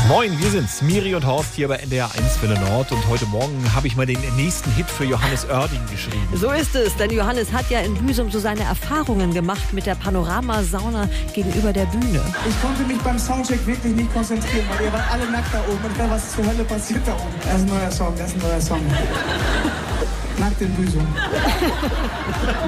Moin, wir sind's, Miri und Horst hier bei NDR 1 Welle Nord und heute Morgen habe ich mal den nächsten Hit für Johannes Oerding geschrieben. So ist es, denn Johannes hat ja in Büsum so seine Erfahrungen gemacht mit der Panoramasauna gegenüber der Bühne. Ich konnte mich beim Soundcheck wirklich nicht konzentrieren, weil ihr wart alle nackt da oben und was zur Hölle passiert da oben. Das ist ein neuer Song. Nackt in Büsum.